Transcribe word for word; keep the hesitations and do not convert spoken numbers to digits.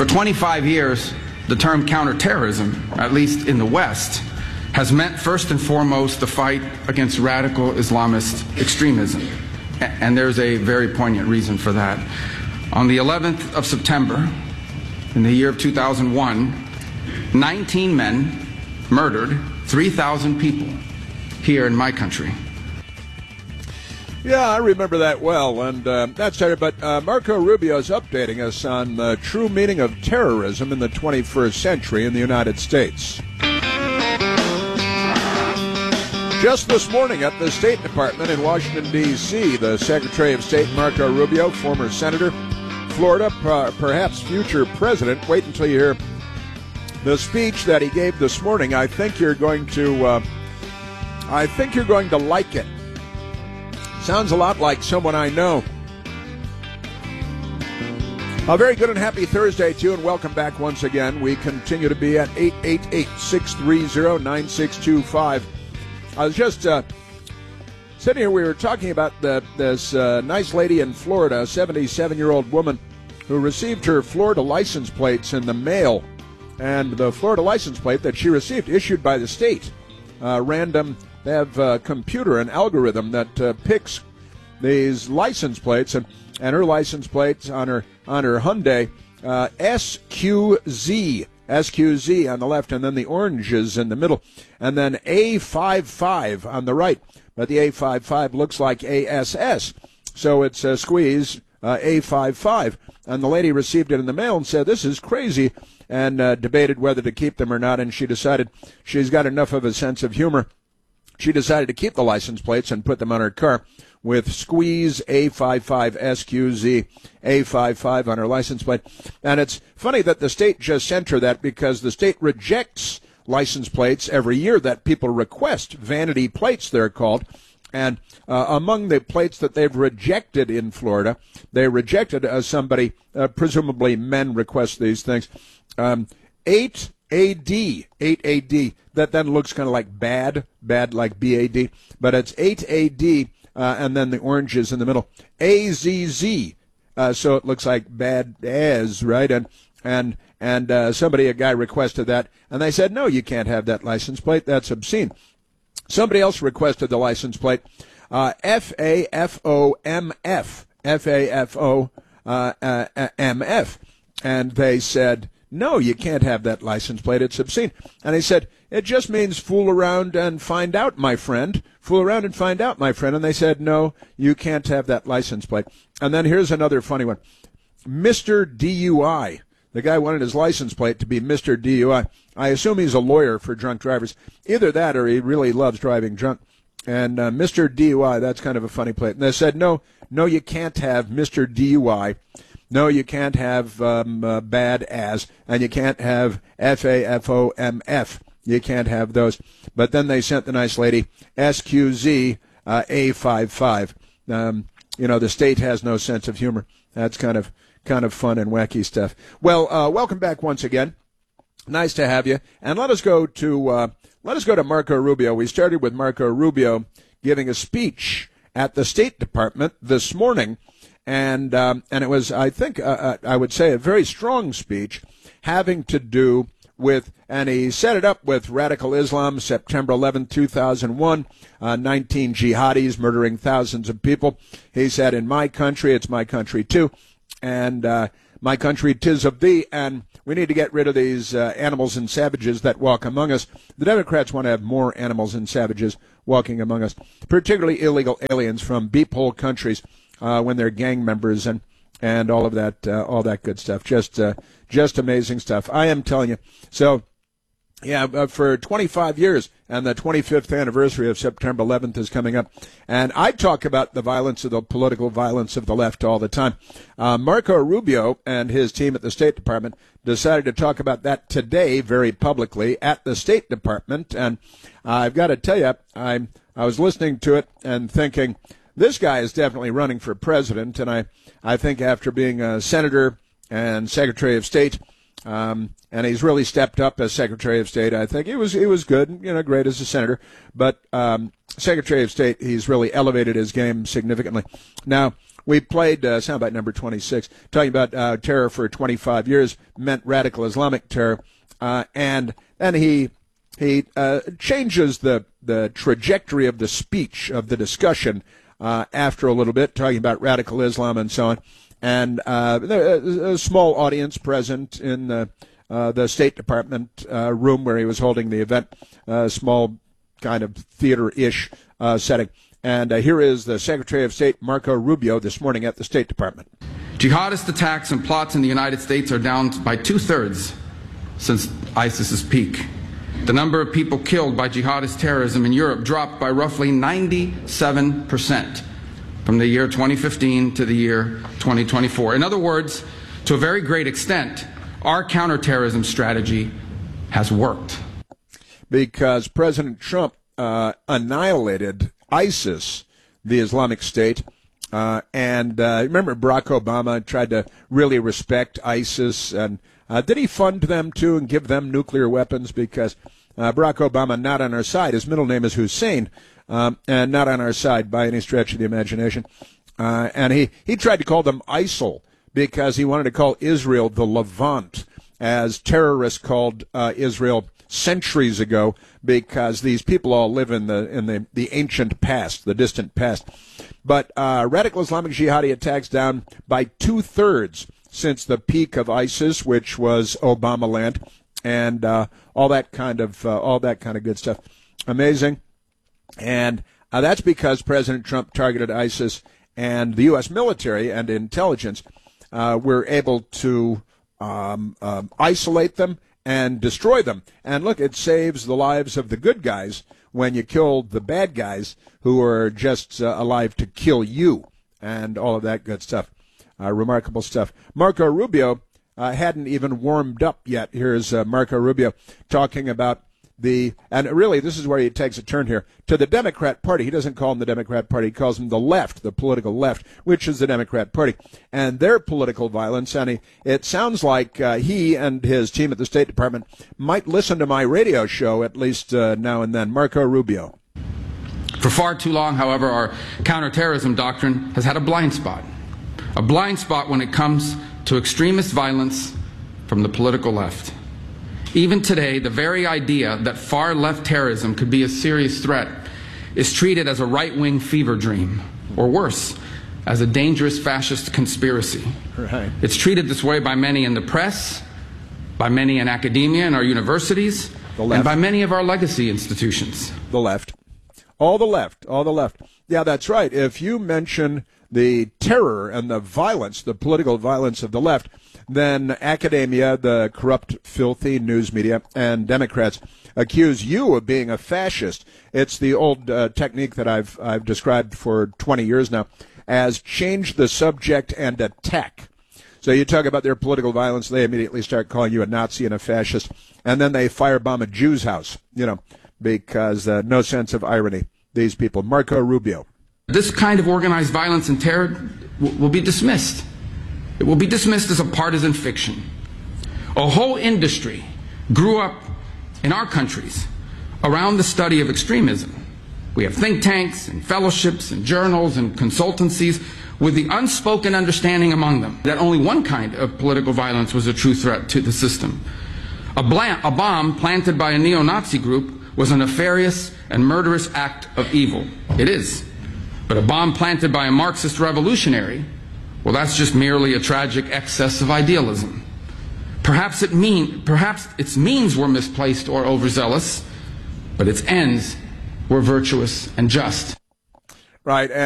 For twenty-five years, the term counterterrorism, at least in the West, has meant first and foremost the fight against radical Islamist extremism. And there's a very poignant reason for that. On the eleventh of September, in the year of two thousand one, nineteen men murdered three thousand people here in my country. Yeah, I remember that well, and uh, that's it. But uh, Marco Rubio is updating us on the true meaning of terrorism in the twenty-first century in the United States. Just this morning at the State Department in Washington, D C, the Secretary of State Marco Rubio, former senator, Florida, per- perhaps future president. Wait until you hear the speech that he gave this morning. I think you're going to, uh, I think you're going to like it. Sounds a lot like someone I know. A very good and happy Thursday to you, and welcome back once again. We continue to be at eight eight eight, six three zero, nine six two five. I was just uh, sitting here, we were talking about the, this uh, nice lady in Florida, a seventy-seven-year-old woman who received her Florida license plates in the mail. And the Florida license plate that she received, issued by the state, uh, random, they have a computer, an algorithm that uh, picks these license plates, and, and her license plates on her on her Hyundai, uh, S Q Z, S Q Z on the left, and then the oranges in the middle, and then A fifty-five on the right. But the A fifty-five looks like A S S, so it's a squeeze uh, A fifty-five. And the lady received it in the mail and said, "This is crazy," and uh, debated whether to keep them or not, and she decided she's got enough of a sense of humor. She decided to keep the license plates and put them on her car with squeeze A fifty-five S Q Z A fifty-five on her license plate. And it's funny that the state just sent her that, because the state rejects license plates every year that people request. Vanity plates, they're called. And uh, among the plates that they've rejected in Florida, they rejected uh, somebody, uh, presumably men request these things, um, eight A D, eight A D, that then looks kind of like bad, bad like B A D, but it's eight A D, uh, and then the oranges in the middle, A Z Z, uh, so it looks like bad as, right? And and and uh, somebody, a guy requested that, and they said, no, you can't have that license plate, that's obscene. Somebody else requested the license plate, uh, F A F O M F, F A F O M F, and they said, no, you can't have that license plate, it's obscene. And he said, it just means fool around and find out, my friend. Fool around and find out, my friend. And they said, no, you can't have that license plate. And then here's another funny one. Mister D U I. The guy wanted his license plate to be Mister D U I. I assume he's a lawyer for drunk drivers. Either that or he really loves driving drunk. And uh, Mister D U I, that's kind of a funny plate. And they said, no, no, you can't have Mister D U I. No, you can't have um, uh, bad as, and you can't have F A F O M F. You can't have those. But then they sent the nice lady S Q Z uh, A fifty-five. Um, you know, the state has no sense of humor. That's kind of kind of fun and wacky stuff. Well, uh, welcome back once again. Nice to have you. And let us go to uh, let us go to Marco Rubio. We started with Marco Rubio giving a speech at the State Department this morning. And um, and it was, I think, uh, uh, I would say, a very strong speech having to do with, and he set it up with radical Islam, September eleventh, two thousand one, uh, nineteen jihadis murdering thousands of people. He said, in my country, it's my country too, and uh, my country 'tis of thee, and we need to get rid of these uh, animals and savages that walk among us. The Democrats want to have more animals and savages walking among us, particularly illegal aliens from beep-hole countries. Uh, when they're gang members and and all of that, uh, all that good stuff, just uh, just amazing stuff. I am telling you. So, yeah, uh, for twenty-five years, and the twenty-fifth anniversary of September eleventh is coming up, and I talk about the violence of the political violence of the left all the time. Uh, Marco Rubio and his team at the State Department decided to talk about that today, very publicly at the State Department, and uh, I've got to tell you, I I was listening to it and thinking, this guy is definitely running for president, and I, I think after being a senator and Secretary of State, um, and he's really stepped up as Secretary of State. I think he was he was good, you know, great as a senator, but um, Secretary of State, he's really elevated his game significantly. Now, We played uh, soundbite number twenty-six, talking about uh, terror for twenty-five years meant radical Islamic terror, uh, and then he he uh, changes the the trajectory of the speech of the discussion uh, after a little bit, talking about radical Islam and so on, and uh, a, a small audience present in the uh, the State Department uh, room where he was holding the event, a small kind of theater-ish uh, setting. And uh, here is the Secretary of State, Marco Rubio, this morning at the State Department. Jihadist attacks and plots in the United States are down by two-thirds since ISIS's peak. The number of people killed by jihadist terrorism in Europe dropped by roughly ninety-seven percent from the year twenty fifteen to the year twenty twenty-four. In other words, to a very great extent, our counterterrorism strategy has worked. Because President Trump uh, annihilated ISIS, the Islamic State, uh, and uh, remember Barack Obama tried to really respect ISIS, and uh, did he fund them too and give them nuclear weapons? Because uh, Barack Obama, not on our side, his middle name is Hussein, um, and not on our side by any stretch of the imagination, uh, and he, he tried to call them ISIL because he wanted to call Israel the Levant, as terrorists called uh, Israel centuries ago, because these people all live in the in the, the ancient past, the distant past. But uh, radical Islamic jihadi attacks down by two-thirds since the peak of ISIS, which was Obama land, and uh, all that kind of uh, all that kind of good stuff. Amazing, and uh, that's because President Trump targeted ISIS, and the U S military and intelligence uh, were able to um, um, isolate them and destroy them. And look, it saves the lives of the good guys when you kill the bad guys who are just uh, alive to kill you, and all of that good stuff. Uh, remarkable stuff. Marco Rubio uh, hadn't even warmed up yet. Here's uh, Marco Rubio talking about the, and really this is where he takes a turn here, to the Democrat Party. He doesn't call them the Democrat Party, he calls them the left, the political left, which is the Democrat Party, and their political violence. And he, it sounds like uh, he and his team at the State Department might listen to my radio show at least uh, now and then. Marco Rubio. For far too long, however, our counterterrorism doctrine has had a blind spot. A blind spot when it comes to extremist violence from the political left. Even today, the very idea that far-left terrorism could be a serious threat is treated as a right-wing fever dream, or worse, as a dangerous fascist conspiracy. Right. It's treated this way by many in the press, by many in academia and our universities, and by many of our legacy institutions. The left. All the left. All the left. Yeah, that's right. If you mention the terror and the violence, the political violence of the left, then academia, the corrupt, filthy news media, and Democrats accuse you of being a fascist. It's the old uh, technique that I've I've described for twenty years now as change the subject and attack. So you talk about their political violence, they immediately start calling you a Nazi and a fascist, and then they firebomb a Jew's house, you know, because uh, no sense of irony, these people. Marco Rubio. This kind of organized violence and terror w- will be dismissed. It will be dismissed as a partisan fiction. A whole industry grew up in our countries around the study of extremism. We have think tanks and fellowships and journals and consultancies with the unspoken understanding among them that only one kind of political violence was a true threat to the system. A, blam- a bomb planted by a neo-Nazi group was a nefarious and murderous act of evil. It is. But a bomb planted by a Marxist revolutionary, well, that's just merely a tragic excess of idealism. Perhaps it mean, perhaps its means were misplaced or overzealous, but its ends were virtuous and just. Right.